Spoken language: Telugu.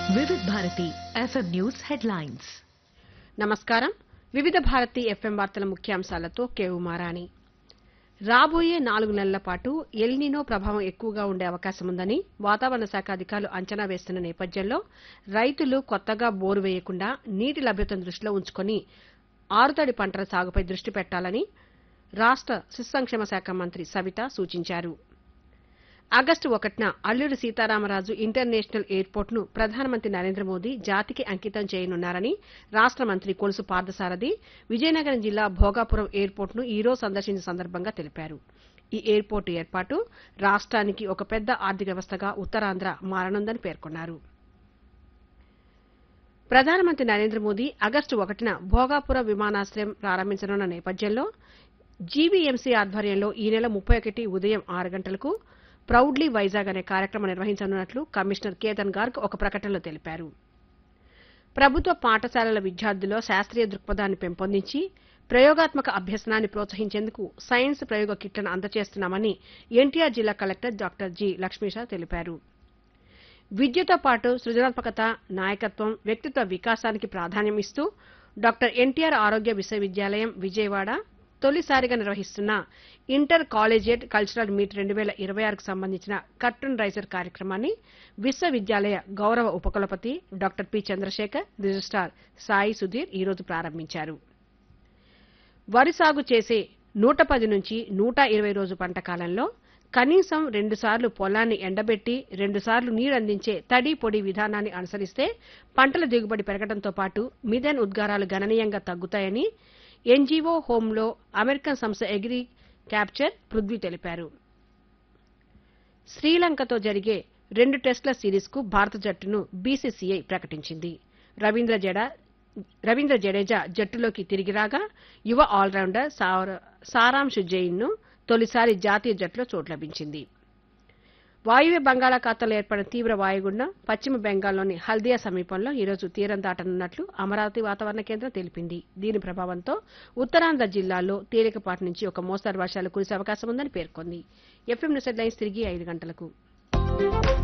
వివిధ భారతి ఎఫ్ఎం న్యూస్ హెడ్లైన్స్. నమస్కారం. వివిధ భారతి ఎఫ్ఎం వార్తల ముఖ్యాంశాలతో కేవుమారాణి. రాబోయే 4 నెలల పాటు ఎల్నినో ప్రభావం ఎక్కువగా ఉండే అవకాశముందని వాతావరణ శాఖ అధికారులు అంచనా వేస్తున్న నేపథ్యంలో రైతులు కొత్తగా బోరు వేయకుండా నీటి లభ్యతను దృష్టిలో ఉంచుకుని ఆరుతడి పంటల సాగుపై దృష్టి పెట్టాలని రాష్ట్ర శిశు సంక్షేమ శాఖ మంత్రి సవిత సూచించారు. ఆగస్టు 1న అల్లూరి సీతారామరాజు ఇంటర్నేషనల్ ఎయిర్పోర్టును ప్రధానమంత్రి నరేంద్ర మోదీ జాతికి అంకితం చేయనున్నారని రాష్ట్ర మంత్రి కొలుసు పార్థసారథి విజయనగరం జిల్లా భోగాపురం ఎయిర్పోర్టును ఈ రోజు సందర్శించిన సందర్భంగా తెలిపారు. ఈ ఎయిర్పోర్టు ఏర్పాటు రాష్ట్రానికి ఒక పెద్ద ఆర్థిక వ్యవస్థగా ఉత్తరాంధ్ర మారనుందని పేర్కొన్నారు. ప్రధానమంత్రి నరేంద్ర మోదీ ఆగస్టు 1న భోగాపురం విమానాశ్రయం ప్రారంభించనున్న నేపథ్యంలో జీవీఎంసీ ఆధ్వర్యంలో ఈ నెల 31 ఉదయం 6 గంటలకు ప్రౌడ్లీ వైజాగ్ అనే కార్యక్రమం నిర్వహించనున్నట్లు కమిషనర్ కేతన్ గార్గ్ ఒక ప్రకటనలో తెలిపారు. ప్రభుత్వ పాఠశాలల విద్యార్థుల్లో శాస్త్రీయ దృక్పథాన్ని పెంపొందించి ప్రయోగాత్మక అభ్యసనాన్ని ప్రోత్సహించేందుకు సైన్స్ ప్రయోగ కిట్లను అందజేస్తున్నామని ఎన్టీఆర్ జిల్లా కలెక్టర్ డాక్టర్ జి లక్ష్మీషా తెలిపారు. విద్యతో పాటు సృజనాత్మకత, నాయకత్వం, వ్యక్తిత్వ వికాసానికి ప్రాధాన్యం ఇస్తూ డాక్టర్ ఎన్టీఆర్ ఆరోగ్య విశ్వవిద్యాలయం విజయవాడ తొలిసారిగా నిర్వహిస్తున్న ఇంటర్ కాలేజియేట్ కల్చరల్ మీట్ 2026కు సంబంధించిన కర్టన్ రైజర్ కార్యక్రమాన్ని విశ్వవిద్యాలయ గౌరవ ఉపకులపతి doctor P Chandrasekhar, registrar Sai Sudheer ఈ రోజు ప్రారంభించారు. వరి సాగు చేసే 110 నుంచి 120 రోజు పంట కాలంలో కనీసం 2 సార్లు పొలాన్ని ఎండబెట్టి 2 సార్లు నీరందించే తడి పొడి విధానాన్ని అనుసరిస్తే పంటల దిగుబడి పెరగడంతో పాటు మిథేన్ ఉద్గారాలు గణనీయంగా తగ్గుతాయని ఎన్జీఓ హోంలో అమెరికన్ సంస్థ అగ్రి క్యాప్చర్ పృథ్వీ తెలిపారు. శ్రీలంకతో జరిగే 2 టెస్టుల సిరీస్కు భారత జట్టును బీసీసీఐ ప్రకటించింది. రవీంద్ర జడేజా జట్టులోకి తిరిగి రాగా యువ ఆల్రౌండర్ సారాంశ్ జైన్ను తొలిసారి జాతీయ జట్టులో చోటు లభించింది. వాయువ్య బంగాళాఖాతంలో ఏర్పడిన తీవ్ర వాయుగుండం పశ్చిమ బెంగాల్లోని హల్దియా సమీపంలో ఈరోజు తీరం దాటనున్నట్లు అమరావతి వాతావరణ కేంద్రం తెలిపింది. దీని ప్రభావంతో ఉత్తరాంధ్ర జిల్లాల్లో తేలికపాటి నుంచి ఒక మోస్తరు వర్షాలు కురిసే అవకాశం ఉందని పేర్కొంది. ఎఫ్ఎం న్యూస్ హెడ్లైన్స్ తిరిగి 5 గంటలకు.